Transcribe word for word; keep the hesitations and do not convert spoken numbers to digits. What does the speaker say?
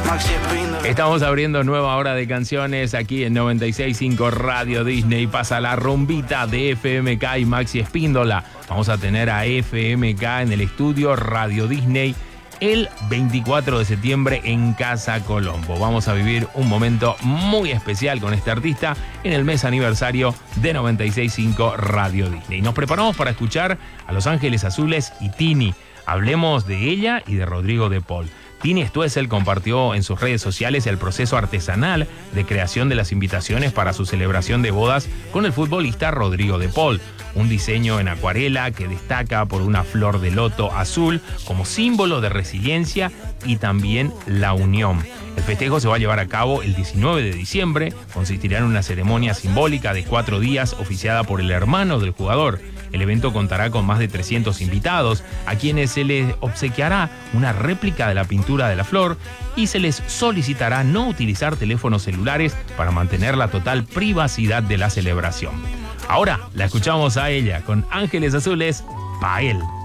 Estamos abriendo nueva hora de canciones aquí en noventa y seis punto cinco Radio Disney. Pasa la rumbita de F M K y Maxi Espíndola. Vamos a tener a F M K en el estudio Radio Disney el veinticuatro de septiembre en Casa Colombo. Vamos a vivir un momento muy especial con este artista en el mes aniversario de noventa y seis punto cinco Radio Disney. Nos preparamos para escuchar a Los Ángeles Azules y Tini. Hablemos de ella y de Rodrigo de Paul. Tini Stoessel compartió en sus redes sociales el proceso artesanal de creación de las invitaciones para su celebración de bodas con el futbolista Rodrigo de Paul. Un diseño en acuarela que destaca por una flor de loto azul como símbolo de resiliencia y también la unión. El festejo se va a llevar a cabo el diecinueve de diciembre, consistirá en una ceremonia simbólica de cuatro días oficiada por el hermano del jugador. El evento contará con más de trescientos invitados, a quienes se les obsequiará una réplica de la pintura de la flor y se les solicitará no utilizar teléfonos celulares para mantener la total privacidad de la celebración. Ahora la escuchamos a ella con Ángeles Azules, pa' él.